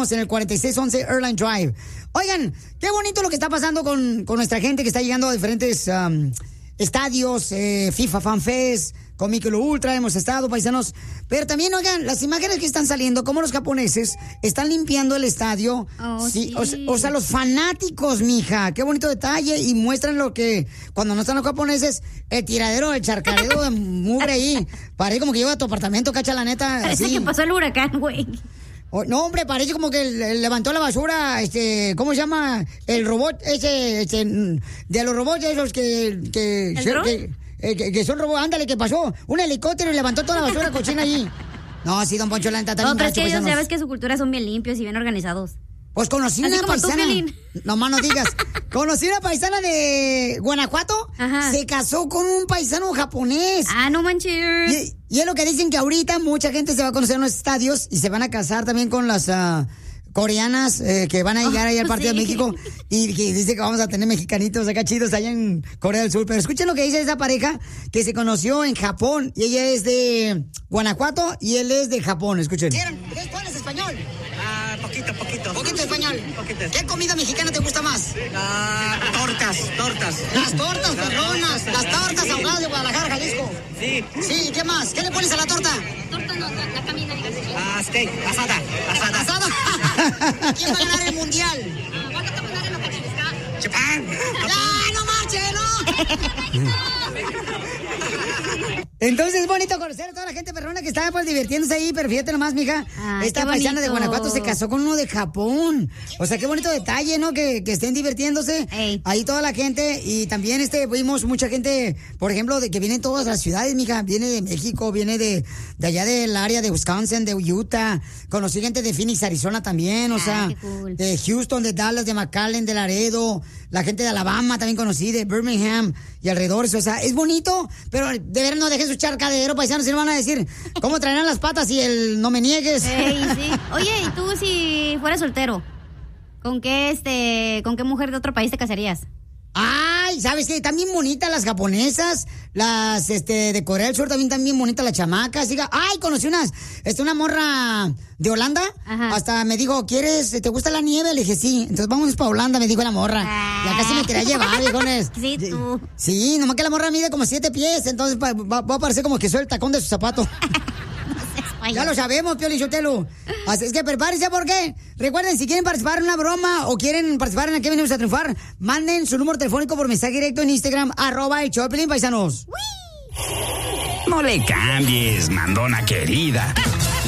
paisanos, en el 4611 Airline Drive. Oigan, qué bonito lo que está pasando con nuestra gente que está llegando a diferentes estadios, FIFA Fan Fest, con Michelob Ultra hemos estado, paisanos. Pero también, oigan, las imágenes que están saliendo, como los japoneses están limpiando el estadio. Oh, sí. O sea, los fanáticos, mija, qué bonito detalle. Y muestran lo que, cuando no están los japoneses, el tiradero, el charcadero de mugre ahí. Parece como que lleva a tu apartamento, cacha, la neta. Parece que pasó el huracán, güey. No, hombre, parece como que levantó la basura, ¿cómo se llama? El robot ese de los robots esos que son robots, ándale, que pasó un helicóptero y levantó toda la basura cochina allí. No, sí, don Poncho, la neta, pero es que ellos ya ves que su cultura son bien limpios y bien organizados. Pues conocí una paisana. No más no digas. Conocí una paisana de Guanajuato. Ajá. Se casó con un paisano japonés. Ah, no manches. Y es lo que dicen, que ahorita mucha gente se va a conocer en los estadios y se van a casar también con las coreanas que van a llegar ahí al partido de México. Y que dice que vamos a tener mexicanitos acá chidos allá en Corea del Sur. Pero escuchen lo que dice esa pareja que se conoció en Japón. Y ella es de Guanajuato y él es de Japón. Escuchen. ¿Tú hablas español? Poquito. ¿Poquito español? Poquito. ¿Qué comida mexicana te gusta más? Tortas. Las tortas perronas, las tortas ahogadas de Guadalajara, Jalisco. Sí. Sí, ¿qué más? ¿Qué le pones a la torta? Torta no, la camina, digas. Steak, asada. ¿Quién va a ganar el mundial? Japón. ¡No marche, no! Entonces es bonito conocer a toda la gente perrona que está pues divirtiéndose ahí, pero fíjate nomás, mija, esta paisana de Guanajuato se casó con uno de Japón. O sea, qué bonito detalle, ¿no? Que estén divirtiéndose. Ey. Ahí toda la gente. Y también vimos mucha gente, por ejemplo, de que vienen todas las ciudades, mija. Viene de México, viene de allá del área de Wisconsin, de Utah. Conocí gente de Phoenix, Arizona también, o sea, qué cool. de Houston, de Dallas, de McAllen, de Laredo. La gente de Alabama también conocí, de Birmingham y alrededores. O sea, es bonito, pero de ver no dejen su charcadero, paisanos, si no van a decir cómo traerán las patas y el no me niegues. Ey, sí. Oye, ¿y tú si fueras soltero? ¿Con qué mujer de otro país te casarías? Ay, ¿sabes qué? Están bien bonitas las japonesas, las de Corea del Sur también están bien bonitas las chamacas. Ay, conocí una morra de Holanda. Ajá. Hasta me dijo, ¿te gusta la nieve? Le dije, sí. Entonces vámonos para Holanda, me dijo la morra. Ya casi me quería llevar, viejones. Sí, tú. Sí, nomás que la morra mide como 7 pies, entonces va a parecer como que soy el tacón de su zapato. Ya lo sabemos, Piolín Sotelo. Así es que prepárense, porque recuerden, si quieren participar en una broma o quieren participar en Aquí Venimos a Triunfar, manden su número telefónico por mensaje directo en Instagram, @el show de Piolín, paisanos. No le cambies, mandona querida.